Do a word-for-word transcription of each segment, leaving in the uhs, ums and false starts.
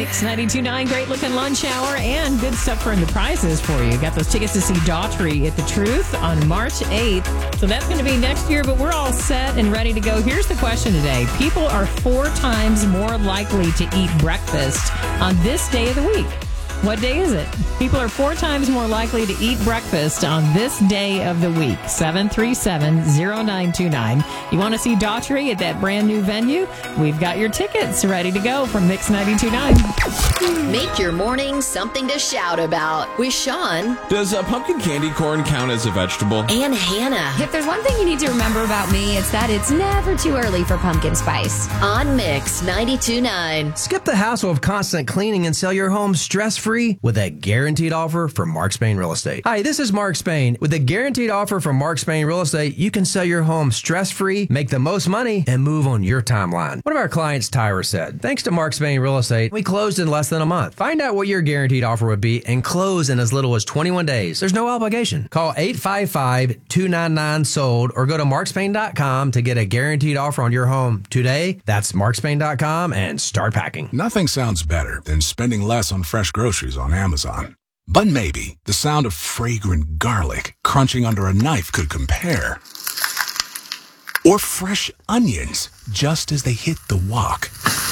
Mix ninety-two point nine, great looking lunch hour and good stuff for the prizes for you. Got those tickets to see Daughtry at The Truth on March eighth. So that's going to be next year, but we're all set and ready to go. Here's the question today. People are four times more likely to eat breakfast on this day of the week. What day is it? People are four times more likely to eat breakfast on this day of the week. seven three seven, zero nine two nine. You want to see Daughtry at that brand new venue? We've got your tickets ready to go from Mix ninety-two point nine. Make your morning something to shout about with Sean. Does uh, pumpkin candy corn count as a vegetable? And Hannah. If there's one thing you need to remember about me, it's that it's never too early for pumpkin spice. On Mix ninety-two point nine. Skip the hassle of constant cleaning and sell your home stress-free with a guaranteed offer from Mark Spain Real Estate. Hi, this is Mark Spain. With a guaranteed offer from Mark Spain Real Estate, you can sell your home stress-free, make the most money, and move on your timeline. One of our clients, Tyra, said, thanks to Mark Spain Real Estate, we closed in less than a month. Find out what your guaranteed offer would be and close in as little as twenty-one days. There's no obligation. Call eight five five, two nine nine, sold or go to mark spain dot com to get a guaranteed offer on your home today. That's mark spain dot com and start packing. Nothing sounds better than spending less on fresh groceries on Amazon. But maybe the sound of fragrant garlic crunching under a knife could compare. Or fresh onions just as they hit the wok.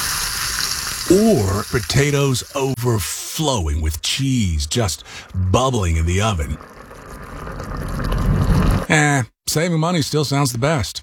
Or potatoes overflowing with cheese just bubbling in the oven. Eh, saving money still sounds the best.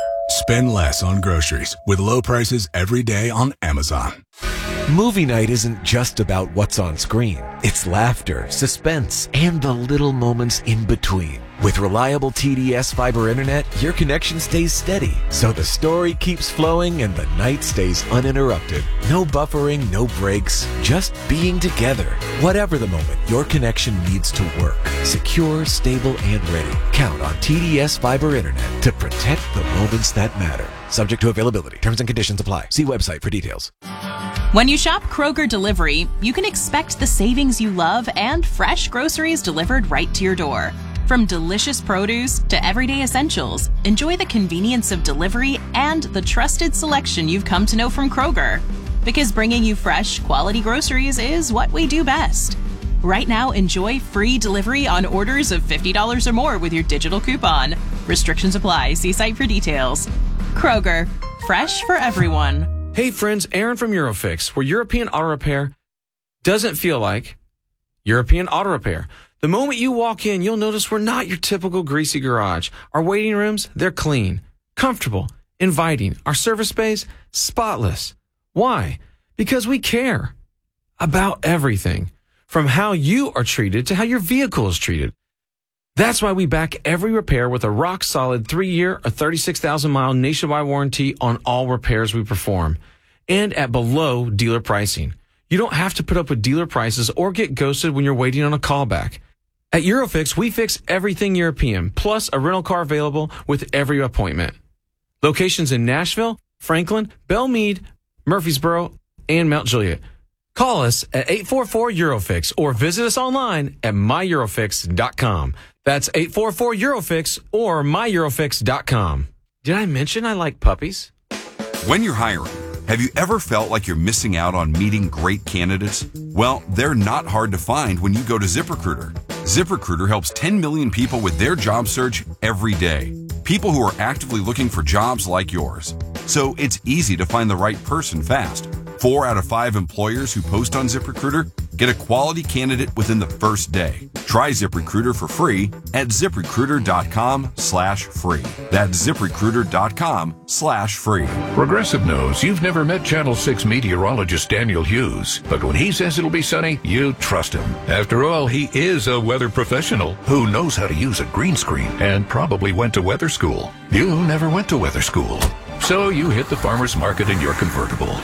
Spend less on groceries with low prices every day on Amazon. Movie night isn't just about what's on screen. It's laughter, suspense, and the little moments in between. With reliable T D S fiber internet, your connection stays steady, so the story keeps flowing and the night stays uninterrupted. No buffering, no breaks, just being together. Whatever the moment, your connection needs to work. Secure, stable, and ready. Count on T D S fiber internet to protect the moments that matter. Subject to availability. Terms and conditions apply. See website for details. When you shop Kroger Delivery, you can expect the savings you love and fresh groceries delivered right to your door. From delicious produce to everyday essentials, enjoy the convenience of delivery and the trusted selection you've come to know from Kroger. Because bringing you fresh, quality groceries is what we do best. Right now, enjoy free delivery on orders of fifty dollars or more with your digital coupon. Restrictions apply. See site for details. Kroger, fresh for everyone. Hey friends, Aaron from Eurofix, where European Auto Repair doesn't feel like European Auto Repair. The moment you walk in, you'll notice we're not your typical greasy garage. Our waiting rooms, they're clean, comfortable, inviting. Our service bays, spotless. Why? Because we care about everything, from how you are treated to how your vehicle is treated. That's why we back every repair with a rock-solid three-year or thirty-six thousand mile nationwide warranty on all repairs we perform, and at below dealer pricing. You don't have to put up with dealer prices or get ghosted when you're waiting on a callback. At Eurofix, we fix everything European, plus a rental car available with every appointment. Locations in Nashville, Franklin, Belmead, Murfreesboro, and Mount Juliet. Call us at eight four four, Eurofix or visit us online at my eurofix dot com. That's eight four four, Eurofix or my eurofix dot com. Did I mention I like puppies? When you're hiring, have you ever felt like you're missing out on meeting great candidates? Well, they're not hard to find when you go to ZipRecruiter. ZipRecruiter helps ten million people with their job search every day. People who are actively looking for jobs like yours. So it's easy to find the right person fast. Four out of five employers who post on ZipRecruiter get a quality candidate within the first day. Try ZipRecruiter for free at ZipRecruiter.com slash free. That's ZipRecruiter.com slash free. Progressive knows you've never met Channel six meteorologist Daniel Hughes, but when he says it'll be sunny, you trust him. After all, he is a weather professional who knows how to use a green screen and probably went to weather school. You never went to weather school. So you hit the farmer's market in your convertible.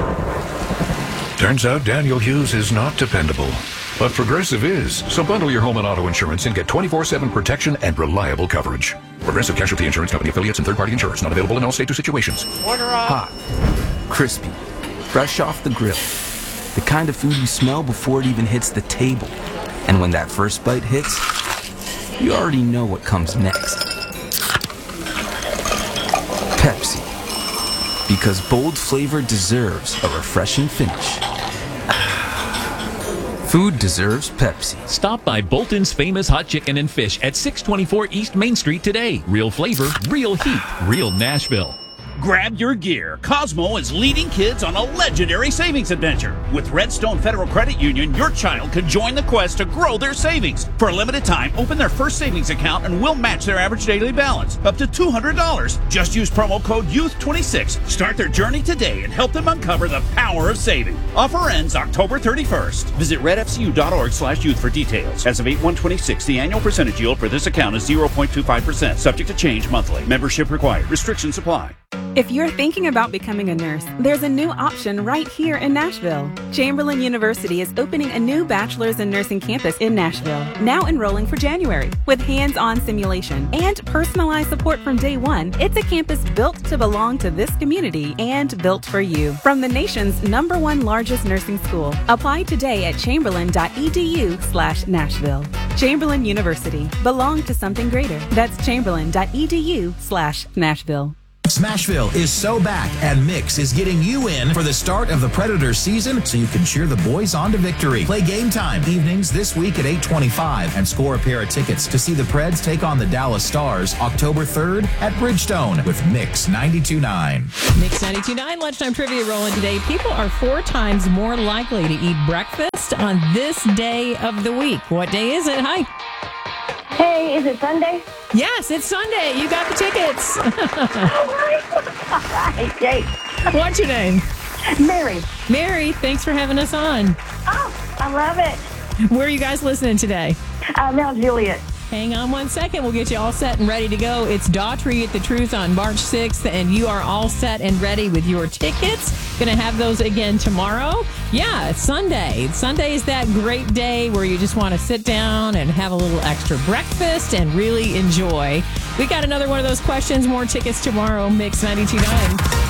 Turns out Daniel Hughes is not dependable, but Progressive is. So bundle your home and auto insurance and get twenty-four seven protection and reliable coverage. Progressive Casualty Insurance Company affiliates and third-party insurance not available in all states or situations. Order up. Hot, crispy, fresh off the grill. The kind of food you smell before it even hits the table. And when that first bite hits, you already know what comes next. Pepsi. Because bold flavor deserves a refreshing finish. Food deserves Pepsi. Stop by Bolton's Famous Hot Chicken and Fish at six twenty-four East Main Street today. Real flavor, real heat, real Nashville. Grab your gear. Cosmo is leading kids on a legendary savings adventure. With Redstone Federal Credit Union, your child can join the quest to grow their savings. For a limited time, open their first savings account and we'll match their average daily balance up to two hundred dollars. Just use promo code youth twenty-six. Start their journey today and help them uncover the power of saving. Offer ends October thirty-first. Visit redfcu.org slash youth for details. As of eight one twenty-six, the annual percentage yield for this account is zero point two five percent, subject to change monthly. Membership required. Restrictions apply. If you're thinking about becoming a nurse, there's a new option right here in Nashville. Chamberlain University is opening a new bachelor's in nursing campus in Nashville, now enrolling for January. With hands-on simulation and personalized support from day one, it's a campus built to belong to this community and built for you. From the nation's number one largest nursing school, apply today at chamberlain.edu slash Nashville. Chamberlain University. Belong to something greater. That's chamberlain.edu slash Nashville. Smashville is so back, and Mix is getting you in for the start of the Predators season so you can cheer the boys on to victory. Play Game Time evenings this week at eight twenty-five and score a pair of tickets to see the Preds take on the Dallas Stars October third at Bridgestone with Mix ninety-two point nine. Mix ninety-two point nine lunchtime trivia rolling today. People are four times more likely to eat breakfast on this day of the week. What day is it? Hi. Hey, is it Sunday? Yes, it's Sunday. You got the tickets. Yay. What's your name? Mary. Mary, thanks for having us on. Oh, I love it. Where are you guys listening today? Uh, Mount Juliet. Hang on one second. We'll get you all set and ready to go. It's Daughtry at the Truth on March sixth, and you are all set and ready with your tickets. Going to have those again tomorrow. Yeah, it's Sunday. Sunday is that great day where you just want to sit down and have a little extra breakfast and really enjoy. We got another one of those questions. More tickets tomorrow. Mix ninety-two point nine.